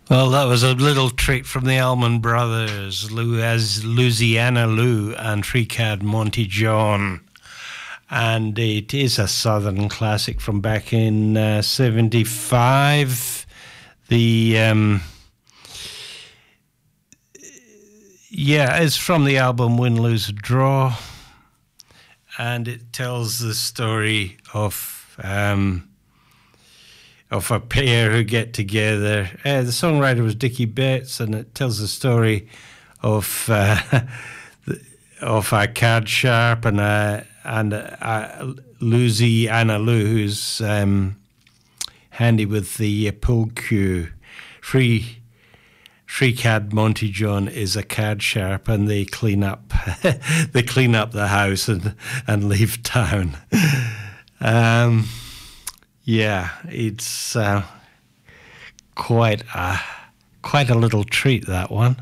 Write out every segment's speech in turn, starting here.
Well, that was a little treat from the Allman Brothers, Louisiana Lou and Tricad Monty John. And it is a Southern classic from back in 75. It's from the album Win, Lose, or Draw. And it tells the story of a pair who get together. The songwriter was Dickie Betts, and it tells the story of a card sharp and Louisiana Lou, who's handy with the pool cue. Tricad Monty John is a card sharp, and they clean up the house and leave town. It's quite a little treat, that one.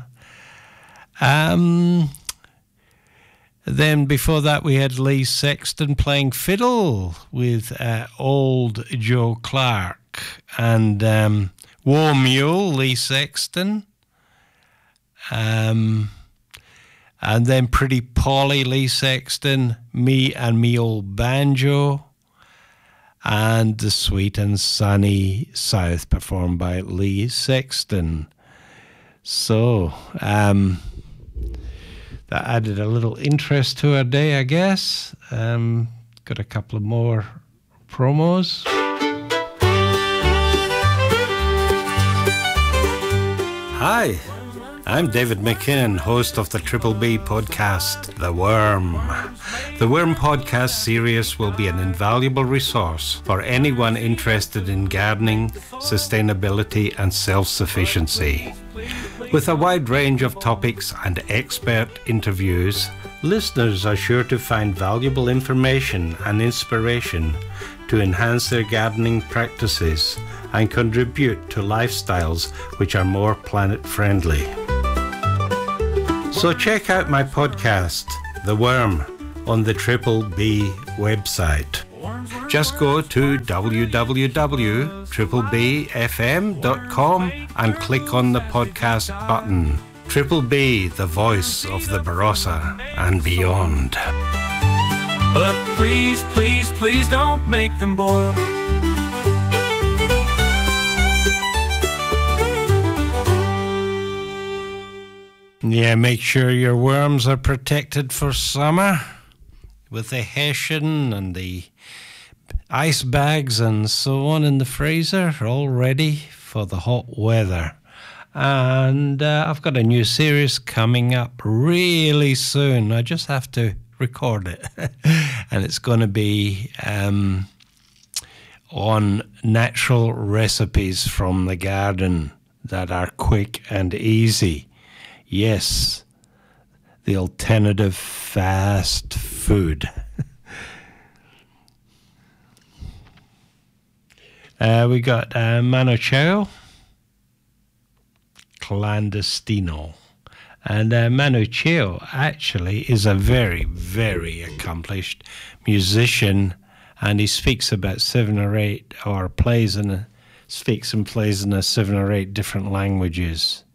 Then before that we had Lee Sexton playing fiddle with Old Joe Clark, and War Mule, Lee Sexton. And then Pretty Polly, Lee Sexton, Me and Me Old Banjo, and The Sweet and Sunny South, performed by Lee Sexton. So, that added a little interest to our day, I guess. Got a couple of more promos. Hi, I'm David McKinnon, host of the Triple B podcast, The Worm. The Worm podcast series will be an invaluable resource for anyone interested in gardening, sustainability, and self-sufficiency. With a wide range of topics and expert interviews, listeners are sure to find valuable information and inspiration to enhance their gardening practices and contribute to lifestyles which are more planet-friendly. So check out my podcast, The Worm, on the Triple B website. Just go to www.triplebfm.com and click on the podcast button. Triple B, the voice of the Barossa and beyond. But please, please, please don't make them boil. Yeah, make sure your worms are protected for summer with the hessian and the ice bags and so on in the freezer, all ready for the hot weather. And I've got a new series coming up really soon. I just have to record it. And it's going to be on natural recipes from the garden that are quick and easy. Yes, the alternative fast food. We got Mano Chao, Clandestino. And Manu Chao actually is a very, very accomplished musician, and he speaks about speaks and plays in 7 or 8 different languages.